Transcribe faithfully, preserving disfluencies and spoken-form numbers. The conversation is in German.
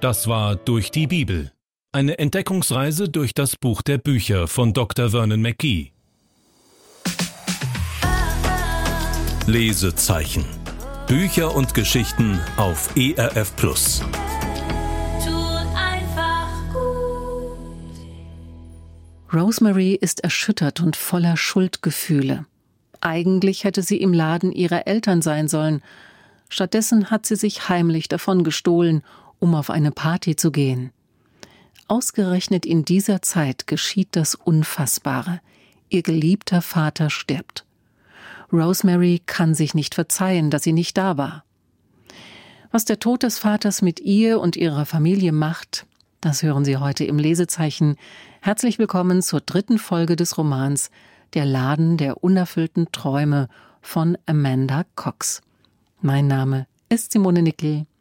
Das war Durch die Bibel. Eine Entdeckungsreise durch das Buch der Bücher von Doktor Vernon McGee. Lesezeichen. Bücher und Geschichten auf E R F Plus. Rosemary ist erschüttert und voller Schuldgefühle. Eigentlich hätte sie im Laden ihrer Eltern sein sollen. Stattdessen hat sie sich heimlich davon gestohlen, um auf eine Party zu gehen. Ausgerechnet in dieser Zeit geschieht das Unfassbare. Ihr geliebter Vater stirbt. Rosemary kann sich nicht verzeihen, dass sie nicht da war. Was der Tod des Vaters mit ihr und ihrer Familie macht, das hören Sie heute im Lesezeichen. Herzlich willkommen zur dritten Folge des Romans Der Laden der unerfüllten Träume von Amanda Cox. Mein Name ist Simone Nickel.